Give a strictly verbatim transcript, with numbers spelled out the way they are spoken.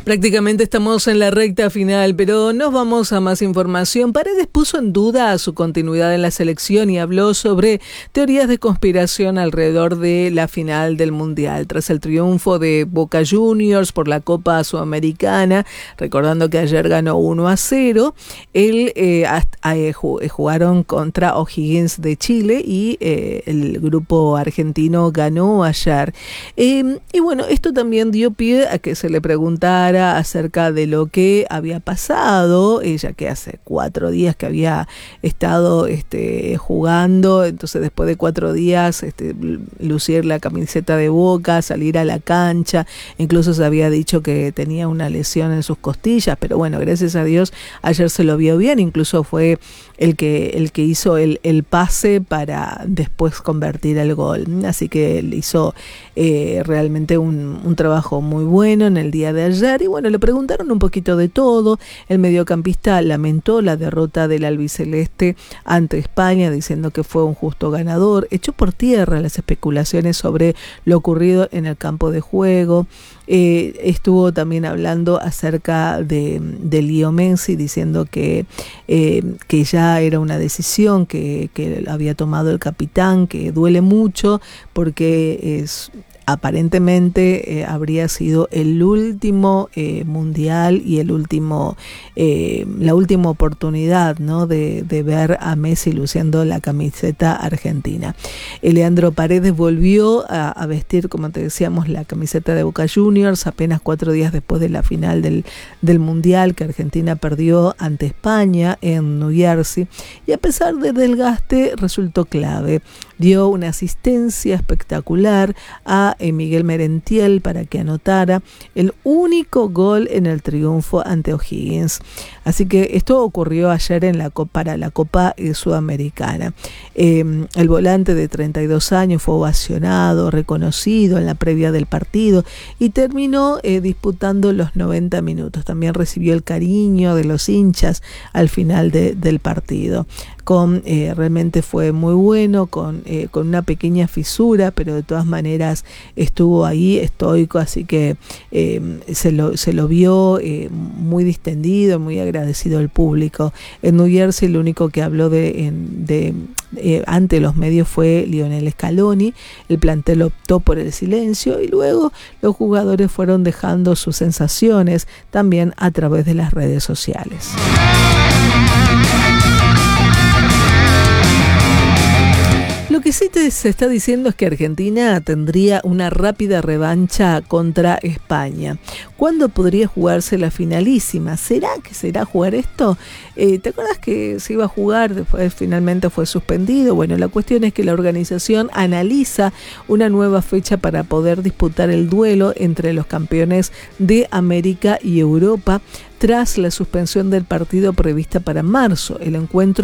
Prácticamente estamos en la recta final, pero nos vamos a más información. Paredes puso en duda su continuidad en la selección y habló sobre teorías de conspiración alrededor de la final del Mundial. Tras el triunfo de Boca Juniors por la Copa Sudamericana, recordando que ayer ganó uno a cero, él, eh, hasta, eh, jugaron contra O'Higgins de Chile y eh, el grupo argentino ganó ayer. Eh, y bueno, esto también dio pie a que se le preguntara acerca de lo que había pasado, ella que hace cuatro días que había estado este, jugando, entonces después de cuatro días este, lucir la camiseta de Boca, salir a la cancha, incluso se había dicho que tenía una lesión en sus costillas, pero bueno, gracias a Dios ayer se lo vio bien, incluso fue el que, el que hizo el, el pase para después convertir el gol, así que él hizo eh, realmente un, un trabajo muy bueno en el día de ayer. Y bueno, le preguntaron un poquito de todo. El mediocampista lamentó la derrota del albiceleste ante España, diciendo que fue un justo ganador. Echó por tierra las especulaciones sobre lo ocurrido en el campo de juego. Eh, estuvo también hablando acerca de, de Leo Messi, diciendo que, eh, que ya era una decisión que, que había tomado el capitán, que duele mucho porque es... aparentemente eh, habría sido el último eh, mundial y el último eh, la última oportunidad, ¿no? de, de ver a Messi luciendo la camiseta argentina. Eh, Leandro Paredes volvió a, a vestir, como te decíamos, la camiseta de Boca Juniors apenas cuatro días después de la final del, del mundial que Argentina perdió ante España en New Jersey, y a pesar del desgaste resultó clave. Dio una asistencia espectacular a Miguel Merentiel para que anotara el único gol en el triunfo ante O'Higgins. Así que esto ocurrió ayer en la Copa, para la Copa Sudamericana. Eh, el volante de treinta y dos años fue ovacionado, reconocido en la previa del partido y terminó eh, disputando los noventa minutos. También recibió el cariño de los hinchas al final de, del partido. Con, eh, realmente fue muy bueno, con, eh, con una pequeña fisura, pero de todas maneras estuvo ahí estoico, así que eh, se, lo, se lo vio eh, muy distendido, muy agradecido al público. En New Jersey lo único que habló de, en, de eh, ante los medios fue Lionel Scaloni. El plantel optó por el silencio y luego los jugadores fueron dejando sus sensaciones también a través de las redes sociales. Lo que sí te se está diciendo es que Argentina tendría una rápida revancha contra España. ¿Cuándo podría jugarse la finalísima? ¿Será que será jugar esto? Eh, ¿Te acuerdas que se iba a jugar? Después finalmente fue suspendido. Bueno, la cuestión es que la organización analiza una nueva fecha para poder disputar el duelo entre los campeones de América y Europa tras la suspensión del partido prevista para marzo. El encuentro